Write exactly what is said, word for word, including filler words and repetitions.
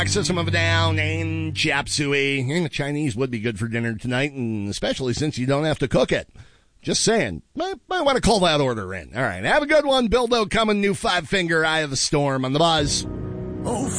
System of a Down and chop suey. And the Chinese would be good for dinner tonight, and especially since you don't have to cook it. Just saying. Might, might want to call that order in. All right, have a good one. Bildo coming, new Five Finger Eye of the Storm on the Buzz. Oh,